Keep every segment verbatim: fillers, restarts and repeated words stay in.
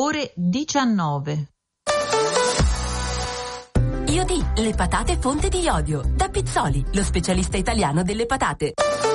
ore diciannove. Iodi, le patate fonte di iodio. Da Pizzoli, lo specialista italiano delle patate.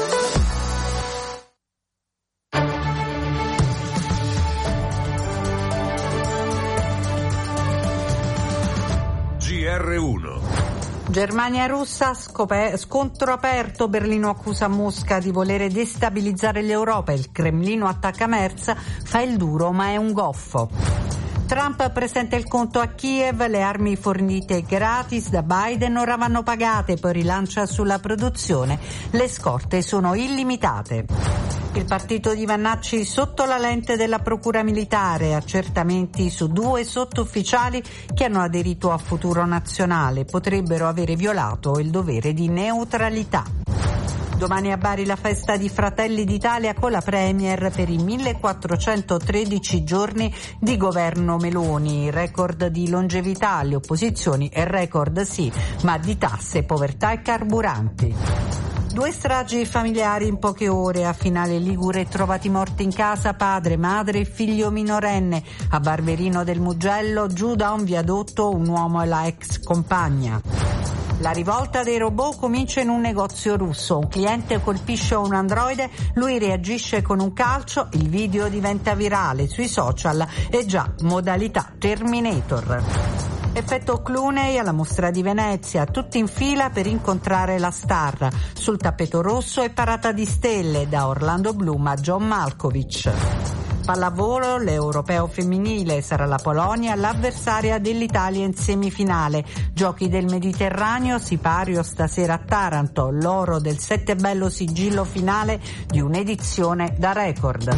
G R uno. Germania e Russia, scoper- scontro aperto, Berlino accusa Mosca di volere destabilizzare l'Europa, il Cremlino attacca Merz, fa il duro ma è un goffo. Trump presenta il conto a Kiev, le armi fornite gratis da Biden ora vanno pagate, poi rilancia sulla produzione, le scorte sono illimitate. Il partito di Vannacci sotto la lente della Procura Militare, accertamenti su due sottufficiali che hanno aderito a Futuro Nazionale, potrebbero avere violato il dovere di neutralità. Domani a Bari la festa di Fratelli d'Italia con la Premier per i millequattrocentotredici giorni di governo Meloni, record di longevità, le opposizioni e record sì, ma di tasse, povertà e carburanti. Due stragi familiari in poche ore, a Finale Ligure trovati morti in casa padre, madre e figlio minorenne. A Barberino del Mugello giù da un viadotto un uomo e la ex compagna. La rivolta dei robot comincia in un negozio russo, un cliente colpisce un androide, lui reagisce con un calcio, il video diventa virale sui social e già modalità Terminator. Effetto Clooney alla Mostra di Venezia, tutti in fila per incontrare la star. Sul tappeto rosso e parata di stelle, da Orlando Bloom a John Malkovich. Pallavolo, l'europeo femminile, sarà la Polonia l'avversaria dell'Italia in semifinale. Giochi del Mediterraneo, Sipario stasera a Taranto, l'oro del Sette Bello sigillo finale di un'edizione da record.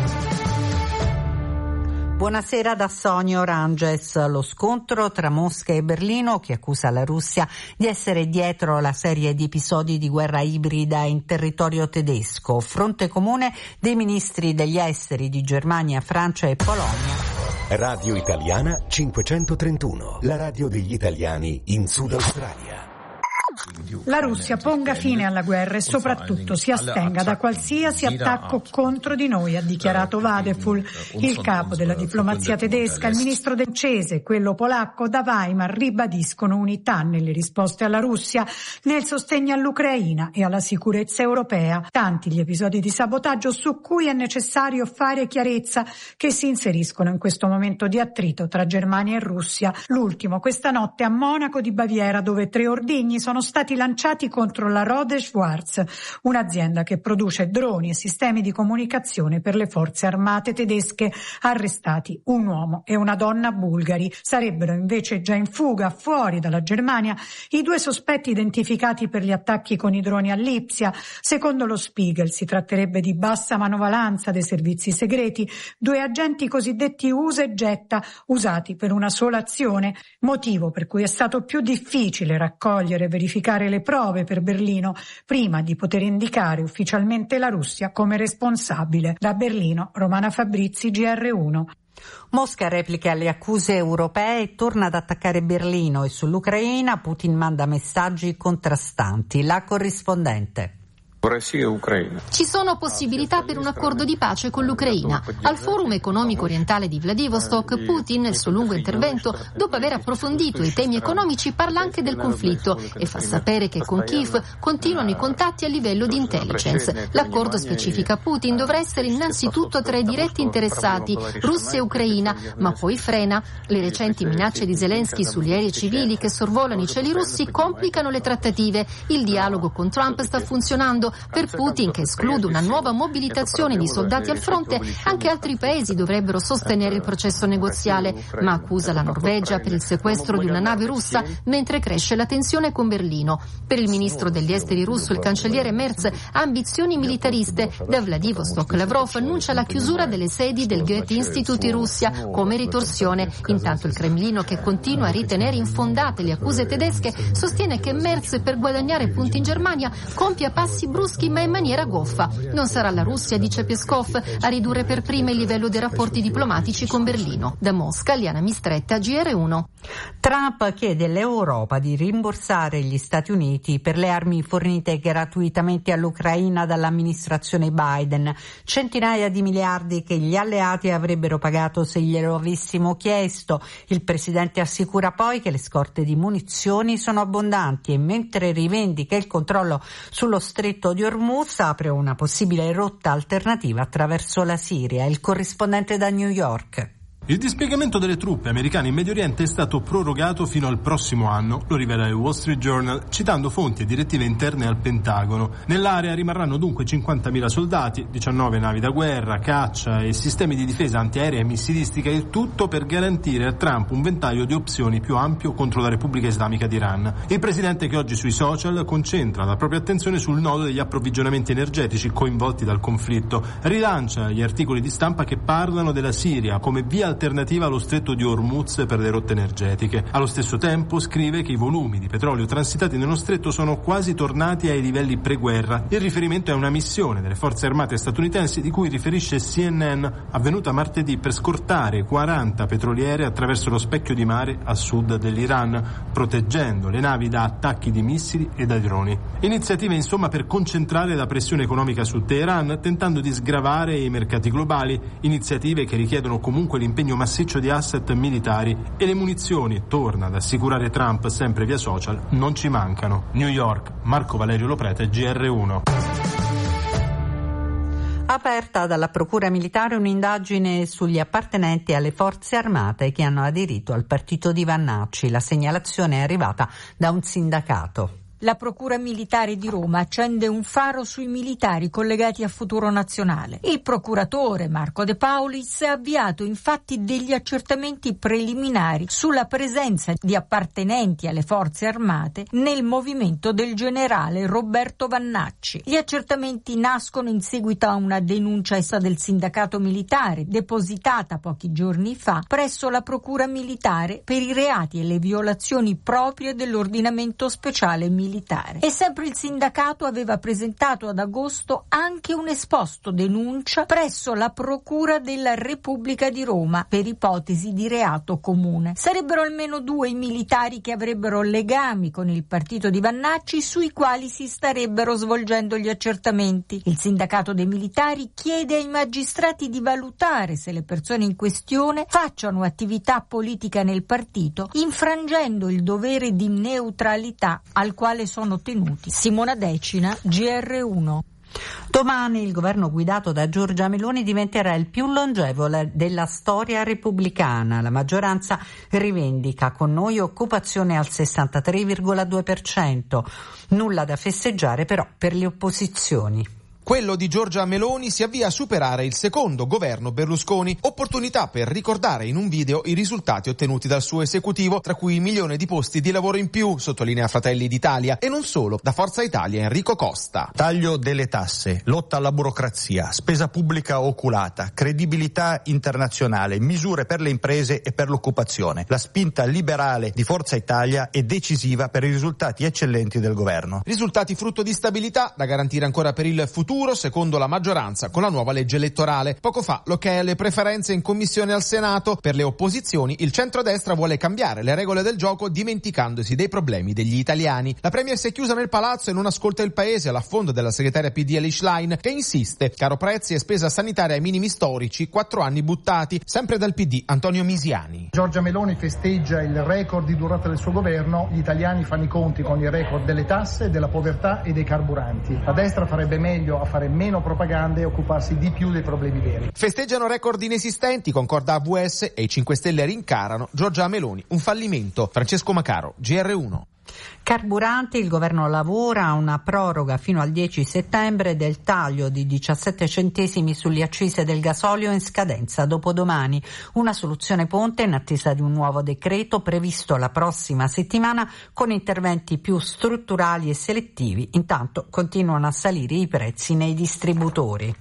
Buonasera da Sonia Oranges. Lo scontro tra Mosca e Berlino, che accusa la Russia di essere dietro la serie di episodi di guerra ibrida in territorio tedesco. Fronte comune dei ministri degli esteri di Germania, Francia e Polonia. Radio Italiana cinquecentotrentuno, la radio degli italiani in Sud Australia. La Russia ponga fine alla guerra e soprattutto si astenga da qualsiasi attacco contro di noi, ha dichiarato Vadeful, il capo della diplomazia tedesca. Il ministro francese e quello polacco da Weimar ribadiscono unità nelle risposte alla Russia, nel sostegno all'Ucraina e alla sicurezza europea. Tanti gli episodi di sabotaggio su cui è necessario fare chiarezza, che si inseriscono in questo momento di attrito tra Germania e Russia. L'ultimo questa notte a Monaco di Baviera, dove tre ordigni sono stati lanciati contro la Rode Schwarz, un'azienda che produce droni e sistemi di comunicazione per le forze armate tedesche. Arrestati un uomo e una donna bulgari. Sarebbero invece già in fuga fuori dalla Germania i due sospetti identificati per gli attacchi con i droni a Lipsia. Secondo lo Spiegel si tratterebbe di bassa manovalanza dei servizi segreti, due agenti cosiddetti usa e getta, usati per una sola azione, motivo per cui è stato più difficile raccogliere e verificare le prove per Berlino prima di poter indicare ufficialmente la Russia come responsabile. Da Berlino, Romana Fabrizi, G R uno. Mosca replica alle accuse europee e torna ad attaccare Berlino, e sull'Ucraina Putin manda messaggi contrastanti. La corrispondente. Ci sono possibilità per un accordo di pace con l'Ucraina. Al Forum economico orientale di Vladivostok, Putin, nel suo lungo intervento, dopo aver approfondito i temi economici, parla anche del conflitto e fa sapere che con Kiev continuano i contatti a livello di intelligence. L'accordo, specifica Putin, dovrà essere innanzitutto tra i diretti interessati, Russia e Ucraina, ma poi frena. Le recenti minacce di Zelensky sugli aerei civili che sorvolano i cieli russi complicano le trattative. Il dialogo con Trump sta funzionando. Per Putin, che esclude una nuova mobilitazione di soldati al fronte, anche altri paesi dovrebbero sostenere il processo negoziale, ma accusa la Norvegia per il sequestro di una nave russa, mentre cresce la tensione con Berlino. Per il ministro degli esteri russo, il cancelliere Merz, ha ambizioni militariste. Da Vladivostok Lavrov annuncia la chiusura delle sedi del Goethe Institute in Russia come ritorsione. Intanto il Cremlino, che continua a ritenere infondate le accuse tedesche, sostiene che Merz, per guadagnare punti in Germania, compia passi brutali Etruschi, ma in maniera goffa. Non sarà la Russia, dice Peskov, a ridurre per prima il livello dei rapporti diplomatici con Berlino. Da Mosca, Liana Mistretta, G R uno. Trump chiede all'Europa di rimborsare gli Stati Uniti per le armi fornite gratuitamente all'Ucraina dall'amministrazione Biden, centinaia di miliardi che gli alleati avrebbero pagato se glielo avessimo chiesto. Il presidente assicura poi che le scorte di munizioni sono abbondanti e mentre rivendica il controllo sullo stretto di Hormuz apre una possibile rotta alternativa attraverso la Siria. Il corrispondente da New York. Il dispiegamento delle truppe americane in Medio Oriente è stato prorogato fino al prossimo anno, lo rivela il Wall Street Journal, citando fonti e direttive interne al Pentagono. Nell'area rimarranno dunque cinquantamila soldati, diciannove navi da guerra, caccia e sistemi di difesa antiaerea e missilistica, il tutto per garantire a Trump un ventaglio di opzioni più ampio contro la Repubblica Islamica d'Iran. Il presidente, che oggi sui social concentra la propria attenzione sul nodo degli approvvigionamenti energetici coinvolti dal conflitto, rilancia gli articoli di stampa che parlano della Siria come via alternativa allo stretto di Hormuz per le rotte energetiche. Allo stesso tempo scrive che i volumi di petrolio transitati nello stretto sono quasi tornati ai livelli pre-guerra. Il riferimento è una missione delle forze armate statunitensi di cui riferisce C N N, avvenuta martedì per scortare quaranta petroliere attraverso lo specchio di mare a sud dell'Iran, proteggendo le navi da attacchi di missili e da droni. Iniziative insomma per concentrare la pressione economica su Teheran, tentando di sgravare i mercati globali, iniziative che richiedono comunque l'impegno massiccio di asset militari, e le munizioni, torna ad assicurare Trump sempre via social, non ci mancano. New York, Marco Valerio Loprete, G R uno. Aperta dalla Procura Militare un'indagine sugli appartenenti alle forze armate che hanno aderito al partito di Vannacci. La segnalazione è arrivata da un sindacato. La Procura Militare di Roma accende un faro sui militari collegati a Futuro Nazionale. Il procuratore Marco De Paulis ha avviato infatti degli accertamenti preliminari sulla presenza di appartenenti alle forze armate nel movimento del generale Roberto Vannacci. Gli accertamenti nascono in seguito a una denuncia essa del sindacato militare depositata pochi giorni fa presso la Procura Militare per i reati e le violazioni proprie dell'ordinamento speciale militare. E sempre il sindacato aveva presentato ad agosto anche un esposto denuncia presso la Procura della Repubblica di Roma per ipotesi di reato comune. Sarebbero almeno due i militari che avrebbero legami con il partito di Vannacci sui quali si starebbero svolgendo gli accertamenti. Il sindacato dei militari chiede ai magistrati di valutare se le persone in questione facciano attività politica nel partito, infrangendo il dovere di neutralità al quale sono tenuti. Simona Decina, G R uno. Domani il governo guidato da Giorgia Meloni diventerà il più longevo della storia repubblicana. La maggioranza rivendica con noi occupazione al sessantatré virgola due per cento. Nulla da festeggiare però per le opposizioni. Quello di Giorgia Meloni si avvia a superare il secondo governo Berlusconi, opportunità per ricordare in un video i risultati ottenuti dal suo esecutivo, tra cui il milione di posti di lavoro in più, sottolinea Fratelli d'Italia, e non solo, da Forza Italia Enrico Costa. Taglio delle tasse, lotta alla burocrazia, spesa pubblica oculata, credibilità internazionale, misure per le imprese e per l'occupazione. La spinta liberale di Forza Italia è decisiva per i risultati eccellenti del governo. Risultati frutto di stabilità da garantire ancora per il futuro, secondo la maggioranza, con la nuova legge elettorale. Poco fa l'ok alle preferenze in commissione al Senato. Per le opposizioni il centrodestra vuole cambiare le regole del gioco dimenticandosi dei problemi degli italiani. La premier si è chiusa nel palazzo e non ascolta il paese, all'affondo della segretaria P D Elish Line, che insiste: caro prezzi e spesa sanitaria ai minimi storici, quattro anni buttati. Sempre dal P D Antonio Misiani. Giorgia Meloni festeggia il record di durata del suo governo, gli italiani fanno i conti con il record delle tasse, della povertà e dei carburanti. La destra farebbe meglio a fare meno propaganda e occuparsi di più dei problemi veri. Festeggiano record inesistenti, concorda A V S, e i cinque Stelle rincarano Giorgia Meloni un fallimento. Francesco Macaro, G R uno. Carburanti, il governo lavora a una proroga fino al dieci settembre del taglio di diciassette centesimi sulle accise del gasolio in scadenza dopodomani. Una soluzione ponte in attesa di un nuovo decreto previsto la prossima settimana con interventi più strutturali e selettivi. Intanto continuano a salire i prezzi nei distributori.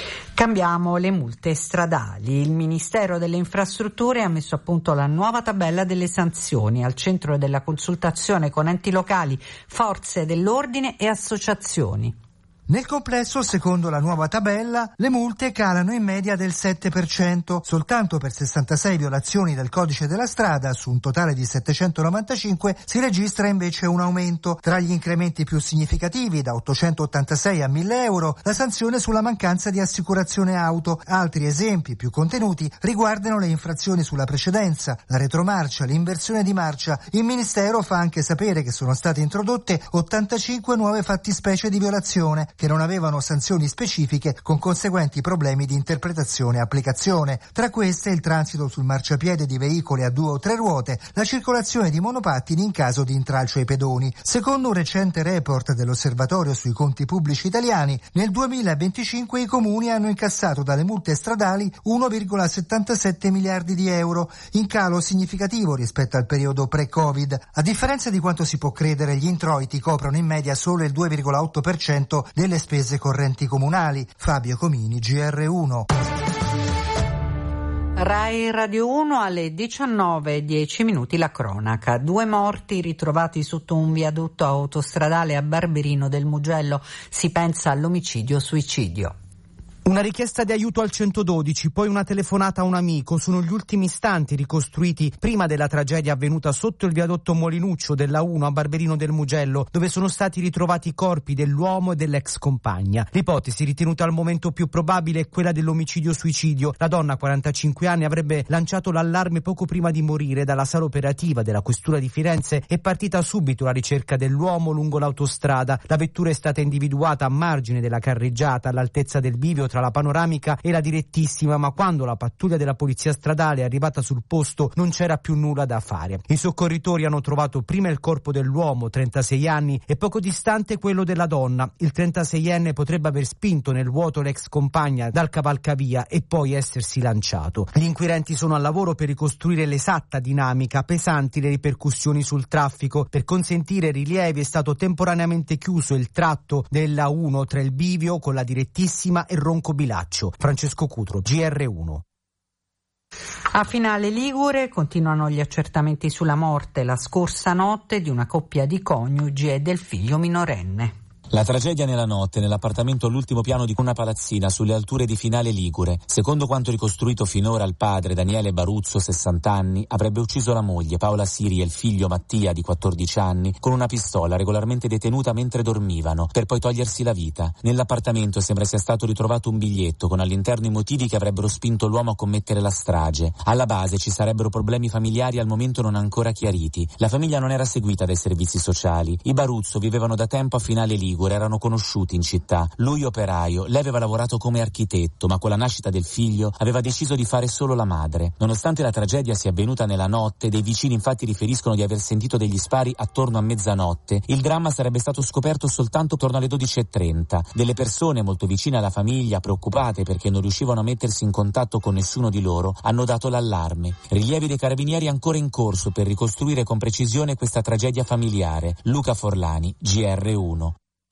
Cambiamo le multe stradali. Il Ministero delle Infrastrutture ha messo a punto la nuova tabella delle sanzioni, al centro della consultazione con enti locali, forze dell'ordine e associazioni. Nel complesso, secondo la nuova tabella, le multe calano in media del sette per cento, soltanto per sessantasei violazioni del codice della strada, su un totale di settecentonovantacinque, si registra invece un aumento. Tra gli incrementi più significativi, da ottocentottantasei a mille euro, la sanzione sulla mancanza di assicurazione auto. Altri esempi più contenuti riguardano le infrazioni sulla precedenza, la retromarcia, l'inversione di marcia. Il Ministero fa anche sapere che sono state introdotte ottantacinque nuove fattispecie di violazione, che non avevano sanzioni specifiche, con conseguenti problemi di interpretazione e applicazione. Tra queste il transito sul marciapiede di veicoli a due o tre ruote, la circolazione di monopattini in caso di intralcio ai pedoni. Secondo un recente report dell'Osservatorio sui conti pubblici italiani, nel duemilaventicinque i comuni hanno incassato dalle multe stradali uno virgola settantasette miliardi di euro, in calo significativo rispetto al periodo pre-Covid. A differenza di quanto si può credere, gli introiti coprono in media solo il due virgola otto per cento delle le spese correnti comunali. Fabio Comini, G R uno. Rai Radio uno alle diciannove e dieci minuti la cronaca. Due morti ritrovati sotto un viadotto autostradale a Barberino del Mugello. Si pensa all'omicidio-suicidio. Una richiesta di aiuto al centododici, poi una telefonata a un amico. Sono gli ultimi istanti ricostruiti prima della tragedia avvenuta sotto il viadotto Molinuccio della uno a Barberino del Mugello, dove sono stati ritrovati i corpi dell'uomo e dell'ex compagna. L'ipotesi ritenuta al momento più probabile è quella dell'omicidio-suicidio. La donna, quarantacinque anni, avrebbe lanciato l'allarme poco prima di morire. Dalla sala operativa della questura di Firenze è partita subito la ricerca dell'uomo lungo l'autostrada. La vettura è stata individuata a margine della carreggiata, all'altezza del bivio tra la panoramica e la direttissima, ma quando la pattuglia della polizia stradale è arrivata sul posto non c'era più nulla da fare. I soccorritori hanno trovato prima il corpo dell'uomo, trentasei anni, e poco distante quello della donna. Il trentaseienne potrebbe aver spinto nel vuoto l'ex compagna dal cavalcavia e poi essersi lanciato. Gli inquirenti sono al lavoro per ricostruire l'esatta dinamica. Pesanti le ripercussioni sul traffico. Per consentire rilievi è stato temporaneamente chiuso il tratto della uno tra il bivio con la direttissima e Ronco Bilaccio. Francesco Cutro, G R uno. A Finale Ligure continuano gli accertamenti sulla morte la scorsa notte di una coppia di coniugi e del figlio minorenne. La tragedia nella notte nell'appartamento all'ultimo piano di una palazzina sulle alture di Finale Ligure. Secondo quanto ricostruito finora, il padre, Daniele Baruzzo, sessanta anni, avrebbe ucciso la moglie, Paola Siri, e il figlio, Mattia, di quattordici anni, con una pistola regolarmente detenuta mentre dormivano, per poi togliersi la vita. Nell'appartamento sembra sia stato ritrovato un biglietto con all'interno i motivi che avrebbero spinto l'uomo a commettere la strage. Alla base ci sarebbero problemi familiari al momento non ancora chiariti. La famiglia non era seguita dai servizi sociali. I Baruzzo vivevano da tempo a Finale Ligure, erano conosciuti in città. Lui operaio, lei aveva lavorato come architetto, ma con la nascita del figlio aveva deciso di fare solo la madre. Nonostante la tragedia sia avvenuta nella notte, dei vicini infatti riferiscono di aver sentito degli spari attorno a mezzanotte. Il dramma sarebbe stato scoperto soltanto attorno alle dodici e trenta. Delle persone molto vicine alla famiglia, preoccupate perché non riuscivano a mettersi in contatto con nessuno di loro, hanno dato l'allarme. Rilievi dei carabinieri ancora in corso per ricostruire con precisione questa tragedia familiare. Luca Forlani, G R uno.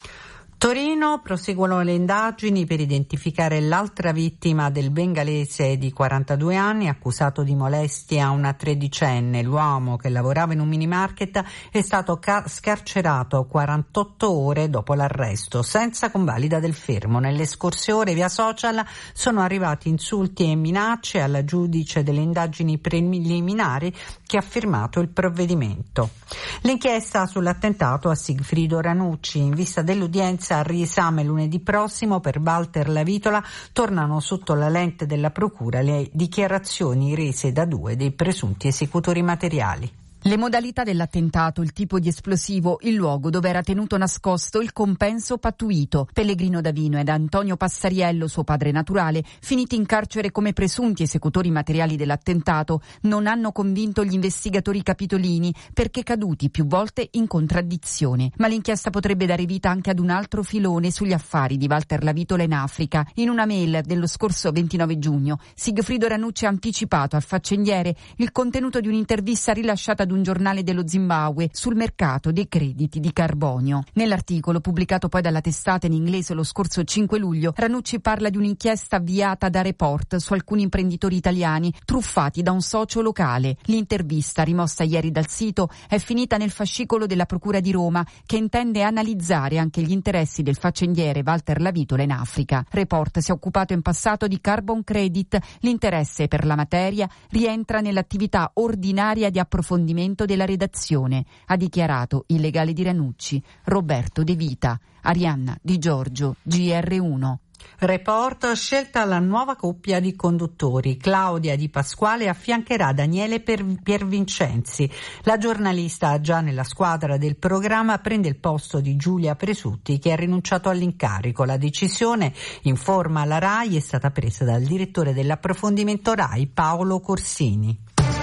Torino, proseguono le indagini per identificare l'altra vittima del bengalese di quarantadue anni accusato di molestia a una tredicenne. L'uomo, che lavorava in un minimarket, è stato ca- scarcerato quarantotto ore dopo l'arresto, senza convalida del fermo. Nelle scorse ore via social sono arrivati insulti e minacce alla giudice delle indagini preliminari che ha firmato il provvedimento. L'inchiesta sull'attentato a Sigfrido Ranucci, in vista dell'udienza al riesame lunedì prossimo per Walter Lavitola, tornano sotto la lente della procura le dichiarazioni rese da due dei presunti esecutori materiali. Le modalità dell'attentato, il tipo di esplosivo, il luogo dove era tenuto nascosto, il compenso pattuito. Pellegrino Davino ed Antonio Passariello, suo padre naturale, finiti in carcere come presunti esecutori materiali dell'attentato, non hanno convinto gli investigatori capitolini perché caduti più volte in contraddizione. Ma l'inchiesta potrebbe dare vita anche ad un altro filone sugli affari di Walter Lavitola in Africa. In una mail dello scorso ventinove giugno, Sigfrido Ranucci ha anticipato al faccendiere il contenuto di un'intervista rilasciata ad un giornale dello Zimbabwe sul mercato dei crediti di carbonio. Nell'articolo, pubblicato poi dalla testata in inglese lo scorso cinque luglio, Ranucci parla di un'inchiesta avviata da Report su alcuni imprenditori italiani truffati da un socio locale. L'intervista, rimossa ieri dal sito, è finita nel fascicolo della Procura di Roma, che intende analizzare anche gli interessi del faccendiere Walter Lavitola in Africa. Report si è occupato in passato di carbon credit. L'interesse per la materia rientra nell'attività ordinaria di approfondimento della redazione, ha dichiarato il legale di Ranucci, Roberto De Vita. Arianna Di Giorgio, G R uno. Report, scelta la nuova coppia di conduttori. Claudia Di Pasquale affiancherà Daniele Piervincenzi. La giornalista già nella squadra del programma prende il posto di Giulia Presutti, che ha rinunciato all'incarico. La decisione, informa la RAI, è stata presa dal direttore dell'approfondimento RAI Paolo Corsini.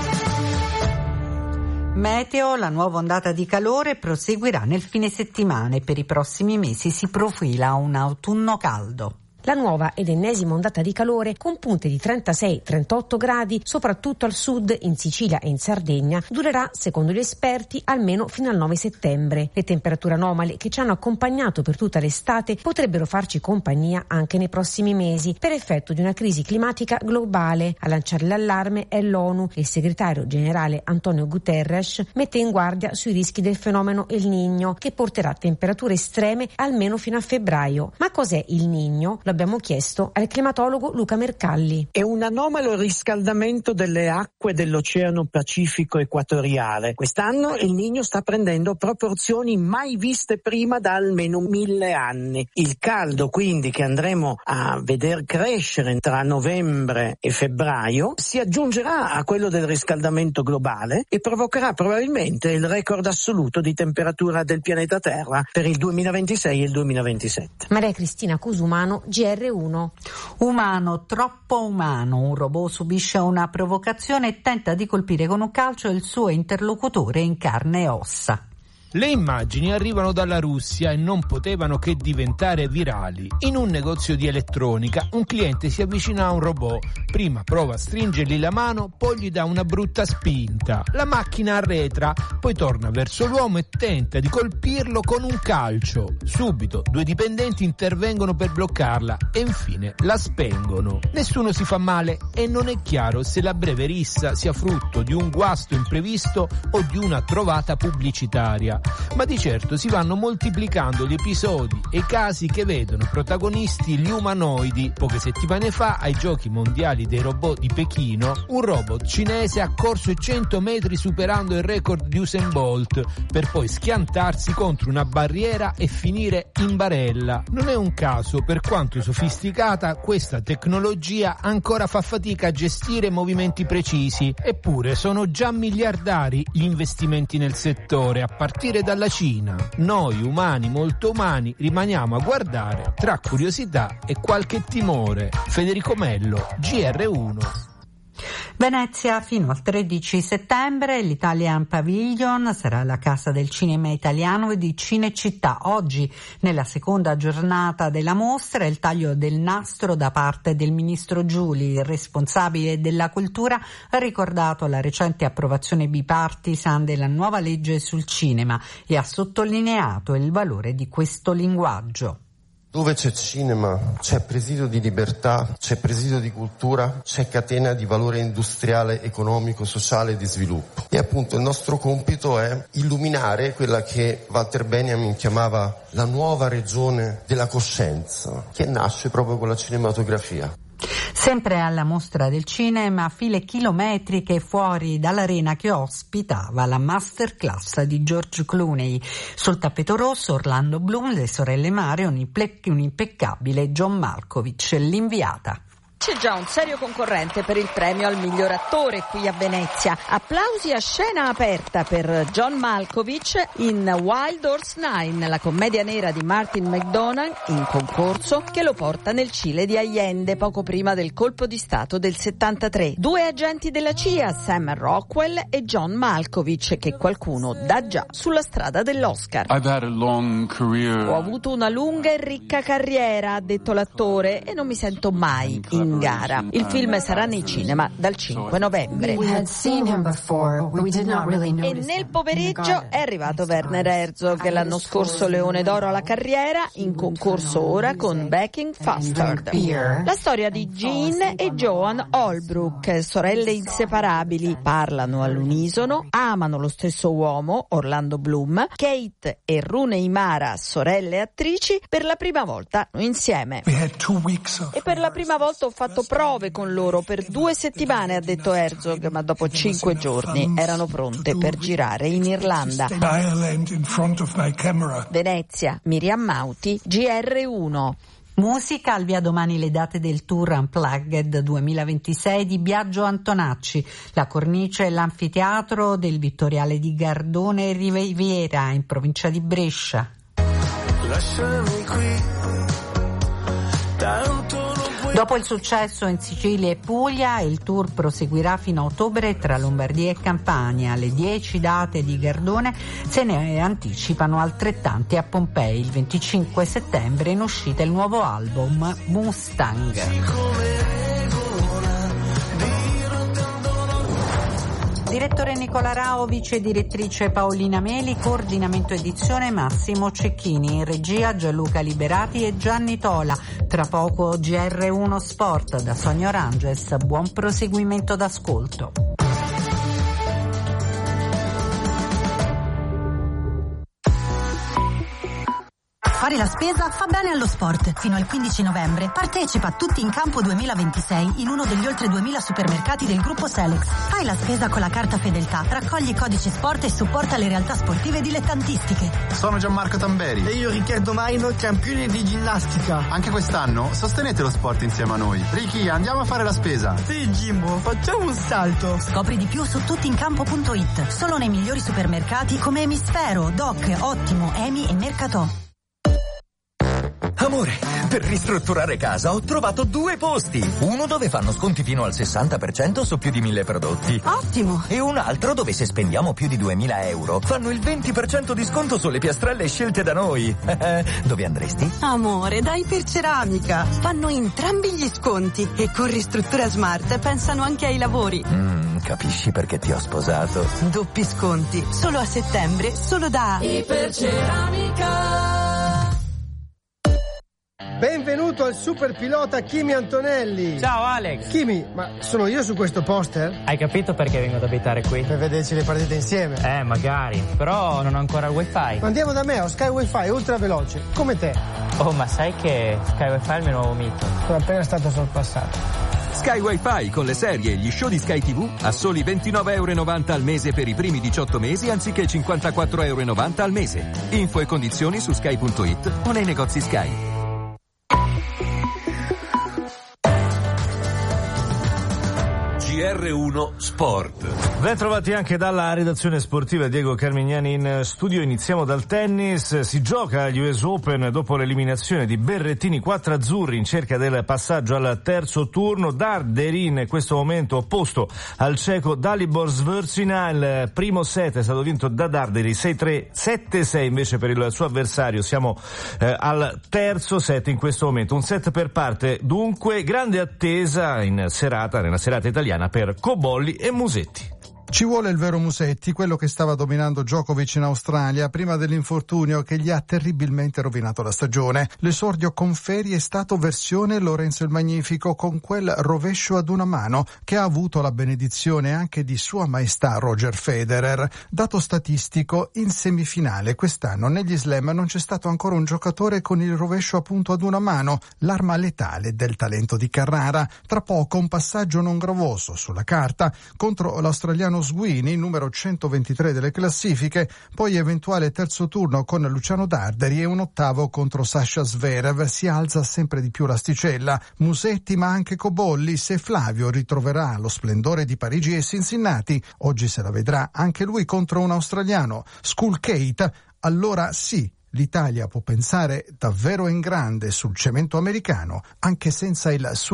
Meteo, la nuova ondata di calore proseguirà nel fine settimana e per i prossimi mesi si profila un autunno caldo. La nuova ed ennesima ondata di calore, con punte di trentasei trentotto gradi, soprattutto al sud, in Sicilia e in Sardegna, durerà, secondo gli esperti, almeno fino al nove settembre. Le temperature anomale che ci hanno accompagnato per tutta l'estate potrebbero farci compagnia anche nei prossimi mesi, per effetto di una crisi climatica globale. A lanciare l'allarme è l'ONU e il segretario generale Antonio Guterres mette in guardia sui rischi del fenomeno El Niño, che porterà temperature estreme almeno fino a febbraio. Ma cos'è il Niño? Abbiamo chiesto al climatologo Luca Mercalli. È un anomalo riscaldamento delle acque dell'Oceano Pacifico equatoriale. Quest'anno il Niño sta prendendo proporzioni mai viste prima da almeno mille anni. Il caldo quindi che andremo a veder crescere tra novembre e febbraio si aggiungerà a quello del riscaldamento globale e provocherà probabilmente il record assoluto di temperatura del pianeta Terra per il duemilaventisei e il duemilaventisette. Maria Cristina Cusumano, G R uno. Umano, troppo umano. Un robot subisce una provocazione e tenta di colpire con un calcio il suo interlocutore in carne e ossa. Le immagini arrivano dalla Russia e non potevano che diventare virali. In un negozio di elettronica un cliente si avvicina a un robot, prima prova a stringergli la mano, poi gli dà una brutta spinta. La macchina arretra, poi torna verso l'uomo e tenta di colpirlo con un calcio. Subito due dipendenti intervengono per bloccarla e infine la spengono. Nessuno si fa male e non è chiaro se la breve rissa sia frutto di un guasto imprevisto o di una trovata pubblicitaria. Ma di certo si vanno moltiplicando gli episodi e i casi che vedono protagonisti gli umanoidi. Poche settimane fa, ai Giochi Mondiali dei Robot di Pechino, un robot cinese ha corso i cento metri superando il record di Usain Bolt, per poi schiantarsi contro una barriera e finire in barella. Non è un caso, per quanto sofisticata, questa tecnologia ancora fa fatica a gestire movimenti precisi. Eppure sono già miliardari gli investimenti nel settore, a partire dalla Cina. Noi, umani molto umani, rimaniamo a guardare tra curiosità e qualche timore. Federico Mello, G R uno. Venezia fino al tredici settembre, l'Italian Pavilion sarà la casa del cinema italiano e di Cinecittà. Oggi, nella seconda giornata della mostra, il taglio del nastro da parte del ministro Giuli, il responsabile della cultura, ha ricordato la recente approvazione bipartisan della nuova legge sul cinema e ha sottolineato il valore di questo linguaggio. Dove c'è cinema, c'è presidio di libertà, c'è presidio di cultura, c'è catena di valore industriale, economico, sociale e di sviluppo. E appunto il nostro compito è illuminare quella che Walter Benjamin chiamava la nuova regione della coscienza, che nasce proprio con la cinematografia. Sempre alla mostra del cinema, file chilometriche fuori dall'arena che ospitava la masterclass di George Clooney. Sul tappeto rosso Orlando Bloom, le sorelle Mare, un, imple- un impeccabile John Malkovich, l'inviata. C'è già un serio concorrente per il premio al miglior attore qui a Venezia. Applausi a scena aperta per John Malkovich in Wild Horse Nine, la commedia nera di Martin McDonagh in concorso, che lo porta nel Cile di Allende poco prima del colpo di stato del settantatré. Due agenti della C I A, Sam Rockwell e John Malkovich, che qualcuno dà già sulla strada dell'Oscar. I've had a long career. Ho avuto una lunga e ricca carriera, ha detto l'attore, e non mi sento mai in in gara. Il film sarà nei cinema dal cinque novembre. E nel pomeriggio è arrivato Werner Herzog, l'anno scorso Leone d'Oro alla carriera, in concorso ora con Backing Fastard. La storia di Jean e Joan Holbrook, sorelle inseparabili, parlano all'unisono, amano lo stesso uomo, Orlando Bloom. Kate e Rooney Mara, sorelle attrici, per la prima volta insieme. E per la prima volta ho fatto prove con loro per due settimane, ha detto Herzog, ma dopo cinque giorni erano pronte per girare in Irlanda. Venezia, Miriam Mauti, G R uno. Musica, al via domani le date del tour Unplugged duemilaventisei di Biagio Antonacci. La cornice è l'anfiteatro del Vittoriale di Gardone e Riviera, in provincia di Brescia. Lasciami qui, tanto non puoi... Dopo il successo in Sicilia e Puglia, il tour proseguirà fino a ottobre tra Lombardia e Campania. Le dieci date di Gardone se ne anticipano altrettanti a Pompei. Il venticinque settembre in uscita il nuovo album Mustang. Direttore Nicola Rao, vice direttrice Paolina Meli, coordinamento edizione Massimo Cecchini, in regia Gianluca Liberati e Gianni Tola. Tra poco G R uno Sport da Sonia Oranges. Buon proseguimento d'ascolto. Fare la spesa fa bene allo sport. Fino al quindici novembre partecipa a Tutti in Campo duemilaventisei in uno degli oltre duemila supermercati del gruppo Selex. Fai la spesa con la carta Fedeltà, raccogli i codici sport e supporta le realtà sportive dilettantistiche. Sono Gianmarco Tamberi. E io Riccardo Maino, campione di ginnastica. Anche quest'anno sostenete lo sport insieme a noi. Ricky, andiamo a fare la spesa. Sì, Jimbo, facciamo un salto. Scopri di più su tuttincampo punto it. Solo nei migliori supermercati come Emisfero, Doc, Ottimo, Emi e Mercatò. Amore, per ristrutturare casa ho trovato due posti. Uno dove fanno sconti fino al sessanta per cento su più di mille prodotti. Ottimo! E un altro dove se spendiamo più di duemila euro fanno il venti per cento di sconto sulle piastrelle scelte da noi. Dove andresti? Amore, da Iperceramica. Fanno entrambi gli sconti e con Ristruttura Smart pensano anche ai lavori. Mm, capisci perché ti ho sposato? Doppi sconti, solo a settembre, solo da Iperceramica. Benvenuto al super pilota Kimi Antonelli. Ciao Alex. Kimi, ma sono io su questo poster? Hai capito perché vengo ad abitare qui? Per vederci le partite insieme. Eh, magari. Però non ho ancora il wifi. Andiamo da me, ho Sky Wi-Fi ultra veloce, come te. Oh, ma sai che Sky Wi-Fi è il mio nuovo mito? Sono appena stato sorpassato. Sky Wi-Fi con le serie e gli show di Sky tivù a soli ventinove e novanta euro al mese per i primi diciotto mesi anziché cinquantaquattro e novanta euro al mese. Info e condizioni su sky punto it o nei negozi Sky. G R uno Sport. Ben trovati anche dalla redazione sportiva, Diego Carmignani in studio. Iniziamo dal tennis. Si gioca agli U S Open dopo l'eliminazione di Berrettini, quattro azzurri in cerca del passaggio al terzo turno. Darderi in questo momento opposto al ceco Dalibor Svrzina. Il primo set è stato vinto da Darderi sei tre, sette sei invece per il suo avversario. Siamo eh, al terzo set in questo momento, un set per parte. Dunque grande attesa in serata, nella serata italiana, per Cobolli e Musetti. Ci vuole il vero Musetti, quello che stava dominando Djokovic in Australia prima dell'infortunio che gli ha terribilmente rovinato la stagione. L'esordio con Feri è stato versione Lorenzo il Magnifico, con quel rovescio ad una mano che ha avuto la benedizione anche di Sua Maestà Roger Federer. Dato statistico, in semifinale quest'anno negli slam non c'è stato ancora un giocatore con il rovescio appunto ad una mano, l'arma letale del talento di Carrara. Tra poco un passaggio non gravoso sulla carta contro l'australiano Sweeney, numero centoventitré delle classifiche, poi eventuale terzo turno con Luciano Darderi e un ottavo contro Sasha Zverev. Si alza sempre di più l'asticella. Musetti ma anche Cobolli, se Flavio ritroverà lo splendore di Parigi e Cincinnati, oggi se la vedrà anche lui contro un australiano, Skull Kate, allora sì, l'Italia può pensare davvero in grande sul cemento americano, anche senza il suo re.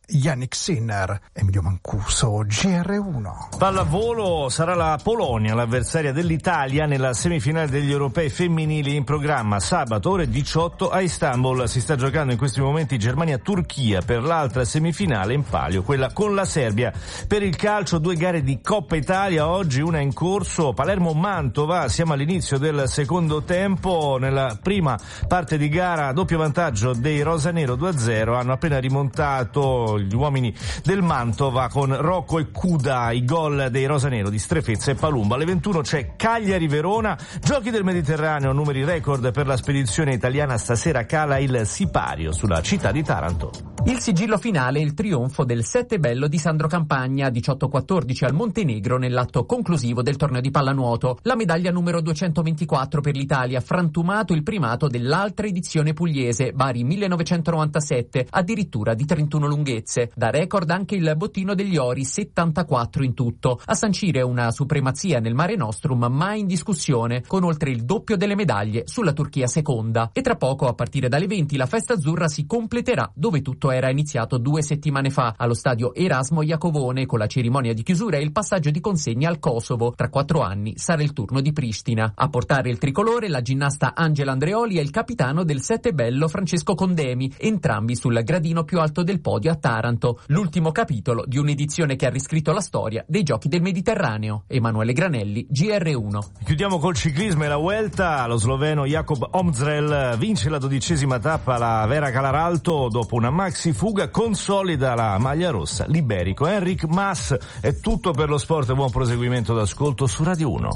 Yannick Sinner. Emilio Mancuso, G R uno. Pallavolo, sarà la Polonia l'avversaria dell'Italia nella semifinale degli europei femminili in programma sabato ore diciotto a Istanbul. Si sta giocando in questi momenti Germania-Turchia per l'altra semifinale in palio, quella con la Serbia. Per il calcio due gare di Coppa Italia, oggi una in corso, Palermo-Mantova. Siamo all'inizio del secondo tempo. Nella prima parte di gara doppio vantaggio dei rosanero due a zero, hanno appena rimontato gli uomini del Mantova con Rocco e Cuda, i gol dei rosanero di Strefezza e Palumba. Alle ventuno c'è Cagliari-Verona, giochi del Mediterraneo, numeri record per la spedizione italiana, stasera cala il sipario sulla città di Taranto. Il sigillo finale è il trionfo del Sette Bello di Sandro Campagna, diciotto quattordici al Montenegro nell'atto conclusivo del torneo di pallanuoto. La medaglia numero duecentoventiquattro per l'Italia, frantumato il primato dell'altra edizione pugliese, Bari millenovecentonovantasette, addirittura di trentuno lunghezze. Da record anche il bottino degli ori, settantaquattro in tutto, a sancire una supremazia nel Mare Nostrum mai in discussione, con oltre il doppio delle medaglie sulla Turchia seconda. E tra poco, a partire dalle venti, la festa azzurra si completerà dove tutto era iniziato due settimane fa, allo stadio Erasmo Iacovone, con la cerimonia di chiusura e il passaggio di consegna al Kosovo. Tra quattro anni sarà il turno di Pristina. A portare il tricolore la ginnasta Angela Andreoli e il capitano del Sette Bello Francesco Condemi, entrambi sul gradino più alto del podio a Taranto. L'ultimo capitolo di un'edizione che ha riscritto la storia dei Giochi del Mediterraneo. Emanuele Granelli, G R uno. Chiudiamo col ciclismo e la Vuelta. Lo sloveno Jakob Omzrel vince la dodicesima tappa, la Vera Calaralto, dopo una maxi fuga consolida la maglia rossa. L'iberico Enric Mas. È tutto per lo sport e buon proseguimento d'ascolto su Radio uno.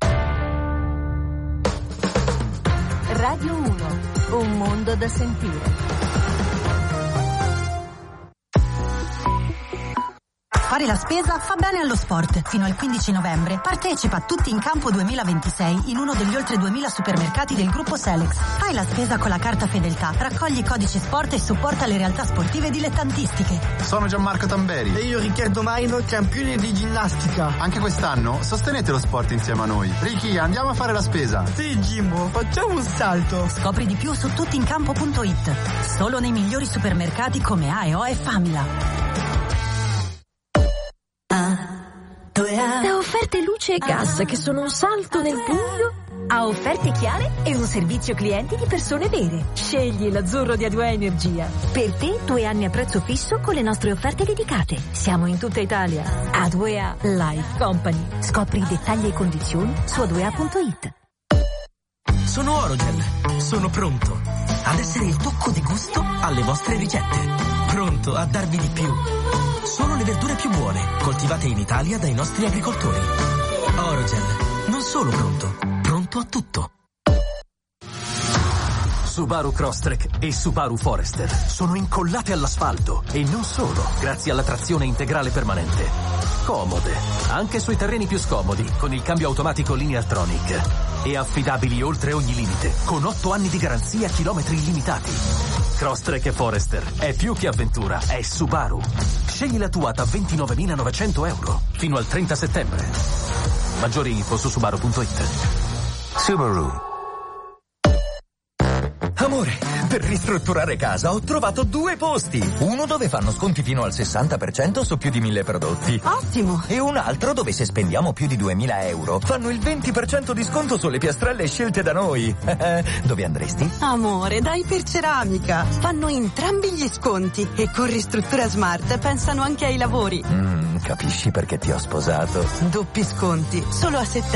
Radio uno, un mondo da sentire. Fare la spesa fa bene allo sport. Fino al quindici novembre partecipa a Tutti in Campo duemilaventisei in uno degli oltre duemila supermercati del gruppo Selex. Fai la spesa con la carta Fedeltà, raccogli i codici sport e supporta le realtà sportive dilettantistiche. Sono Gianmarco Tamberi. E io Riccardo Maino, campione di ginnastica. Anche quest'anno sostenete lo sport insieme a noi. Ricky, andiamo a fare la spesa. Sì, Jimbo, facciamo un salto. Scopri di più su tuttincampo punto it. Solo nei migliori supermercati come A e O e Famila. Da offerte luce e gas che sono un salto nel buio a offerte chiare e un servizio clienti di persone vere. Scegli l'azzurro di A due A Energia. Per te due anni a prezzo fisso con le nostre offerte dedicate. Siamo in tutta Italia. A due A Life Company. Scopri i dettagli e condizioni su a due a punto it. Sono Orogel. Sono pronto ad essere il tocco di gusto alle vostre ricette. Pronto a darvi di più. Solo le verdure più buone, coltivate in Italia dai nostri agricoltori. Orogel, non solo pronto, pronto a tutto. Subaru Crosstrek e Subaru Forester sono incollate all'asfalto e non solo, grazie alla trazione integrale permanente. Comode, anche sui terreni più scomodi, con il cambio automatico Lineartronic. E affidabili oltre ogni limite, con otto anni di garanzia, chilometri illimitati. Crosstrek e Forester è più che avventura, è Subaru. Scegli la tua da ventinovemilanovecento euro fino al trenta settembre. Maggiori info su subaru punto it. Subaru. Amore, per ristrutturare casa ho trovato due posti. Uno dove fanno sconti fino al sessanta per cento su più di mille prodotti. Ottimo! E un altro dove se spendiamo più di duemila euro fanno il venti per cento di sconto sulle piastrelle scelte da noi. Dove andresti? Amore, dai per Ceramica. Fanno entrambi gli sconti e con Ristruttura Smart pensano anche ai lavori. Mm, capisci perché ti ho sposato? Doppi sconti, solo a settembre.